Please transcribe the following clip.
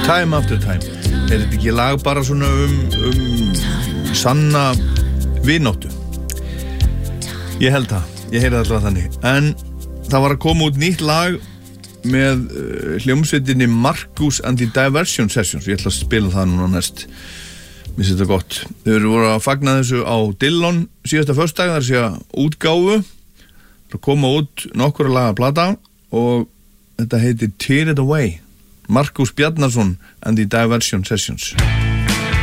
Time After Time. Þetta ekki lag bara svona sanna vináttu? Ég held það. Ég heyrði alltaf þannig. En það var að koma út nýtt lag með hljómsveitinni Marcus and the Diversion Sessions. Ég ætla að spila það núna næst. Mér finnst þetta gott. Þau voru að fagna þessu á Dillon síðasta föstudag, það er að segja útgáfu. Það koma út nokkur að laga plata og þetta heitir Tear It Away. Markus Bjarnason and the Diversion Sessions.